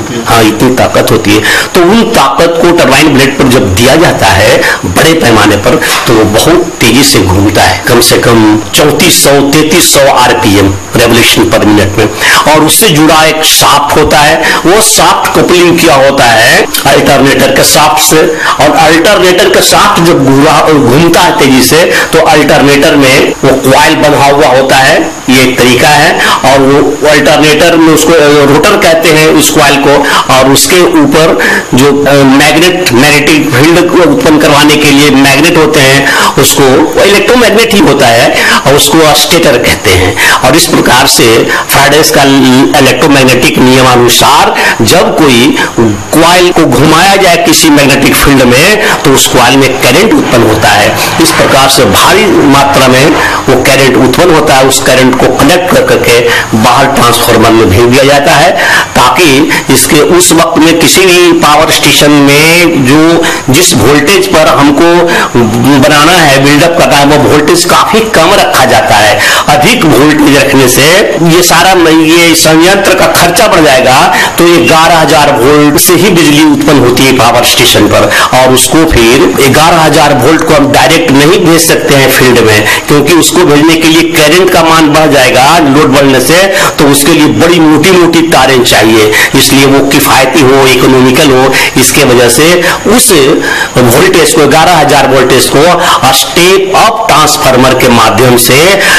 होती है। हाँ, इतनी ताकत होती है। तो उन ताकत को टरबाइन ब्लेड पर जब दिया जाता है बड़े पैमाने पर, तो वो बहुत तेजी से घूमता है, कम से कम 3400-3300 आरपीएम रेवोल्यूशन पर मिनट में। और उससे जुड़ा एक शाफ्ट होता है, वो शाफ्ट कपलिंग किया होता है अल्टरनेटर के शाफ्ट से। और अल्टरनेटर का शाफ्ट जब घूमता है तेजी से, तो अल्टरनेटर में वो कॉइल बंधा हुआ होता है, ये एक तरीका है। और वो अल्टरनेटर में उसको रोटर कहते हैं उस कॉइल को, और उसके ऊपर जो मैग्नेटिक फील्ड को उत्पन्न करवाने के लिए मैग्नेट होते हैं, उसको इलेक्ट्रोमैग्नेट ही होता है, और उसको स्टेटर कहते हैं। और इस प्रकार से फैराडेस का इलेक्ट्रोमैग्नेटिक नियमानुसार जब कोई कॉइल को घुमाया जाए किसी मैग्नेटिक फील्ड में, तो उस कॉइल में करंट उत्पन्न होता है। इस प्रकार से भारी मात्रा में वो करंट उत्पन्न होता है। उस करंट को कनेक्ट करके बाहर ट्रांसफार्मर में भेज दिया जाता है, ताकि इसके उस वक्त में किसी भी पावर स्टेशन में जो जिस वोल्टेज पर हमको बनाना है, बिल्डअप करना है, वो वोल्टेज काफी कम रखा जाता है। अधिक वोल्टेज रखने से ये संयंत्र का खर्चा बढ़ जाएगा, तो 11,000 वोल्ट से ही बिजली उत्पन्न होती है पावर स्टेशन पर। और उसको फिर 11,000 वोल्ट को हम डायरेक्ट नहीं भेज सकते हैं फील्ड में, क्योंकि उसको भेजने के लिए करंट का मान बढ़ जाएगा लोड बढ़ने से, तो उसके लिए बड़ी मोटी मोटी तारें चाहिए। इसलिए वो किफायती हो, इकोनॉमिकल हो, इसके वजह से उस वोल्टेज को 11,000 वोल्टेज को स्टेप अप ट्रांसफार्मर के माध्यम से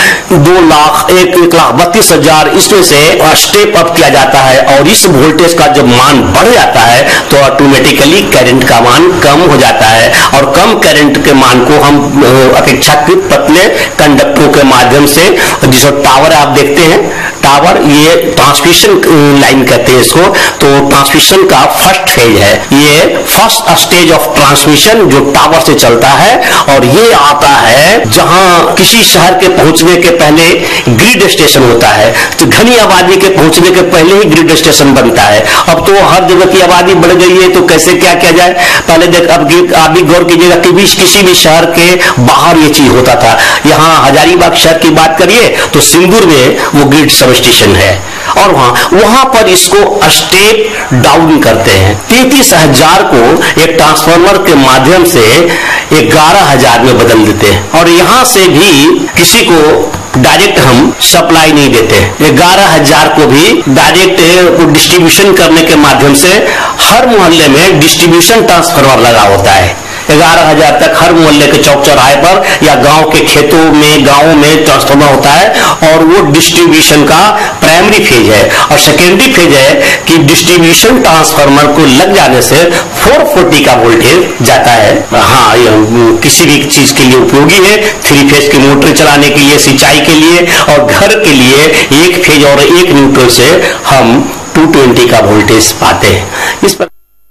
1,32,000 इसमें से स्टेप अप किया जाता है। और इस वोल्टेज का जब मान बढ़ जाता है, तो ऑटोमेटिकली करंट का मान कम हो जाता है। और कम करंट के मान को हम अपेक्षाकृत पतले कंडक्टरों के माध्यम से, जिसको टावर आप देखते हैं, टावर ये ट्रांसमिशन लाइन कहते हैं इसको, तो ट्रांसमिशन का फर्स्ट फेज है, ये फर्स्ट स्टेज ऑफ ट्रांसमिशन जो टावर से चलता है। और ये आता है जहां किसी शहर के पहुंचने के पहले ग्रिड स्टेशन होता है, तो घनी आबादी के पहुंचने के पहले ही ग्रिड स्टेशन बनता है। अब तो हर जगह की आबादी बढ़ गई है, तो कैसे क्या किया जाए। पहले देख, अब आप भी गौर कीजिएगा कि किसी भी शहर के बाहर ये चीज होता था। यहाँ हजारीबाग शहर की बात करिए तो सिंदूर में वो ग्रिड सब स्टेशन है, और वहां पर इसको स्टेप डाउन करते हैं। 33,000 को एक ट्रांसफार्मर के माध्यम से 11,000 में बदल देते हैं। और यहां से भी किसी को डायरेक्ट हम सप्लाई नहीं देते। 11,000 को भी डायरेक्ट डिस्ट्रीब्यूशन करने के माध्यम से हर मोहल्ले में डिस्ट्रीब्यूशन ट्रांसफार्मर लगा होता है। 11,000 तक हर मोहल्ले के चौक चौराहे पर या गांव के खेतों में, गांवों में ट्रांसफार्मर होता है। और वो डिस्ट्रीब्यूशन का प्राइमरी फेज है। और सेकेंडरी फेज है कि डिस्ट्रीब्यूशन ट्रांसफार्मर को लग जाने से 440 का वोल्टेज जाता है। हाँ, ये किसी भी चीज के लिए उपयोगी है। 3 फेज की मोटर चलाने के लिए, सिंचाई के लिए, और घर के लिए एक फेज और एक न्यूट्रल से हम 220 का वोल्टेज पाते हैं। इस पर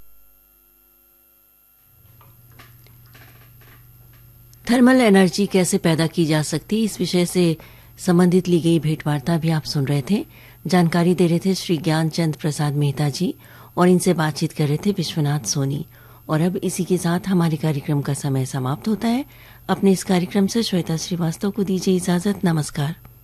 थर्मल एनर्जी कैसे पैदा की जा सकती, इस विषय से संबंधित ली गई भेंटवार्ता भी आप सुन रहे थे। जानकारी दे रहे थे श्री ज्ञानचंद प्रसाद मेहता जी, और इनसे बातचीत कर रहे थे विश्वनाथ सोनी। और अब इसी के साथ हमारे कार्यक्रम का समय समाप्त होता है। अपने इस कार्यक्रम से श्वेता श्रीवास्तव को दीजिए इजाजत। नमस्कार।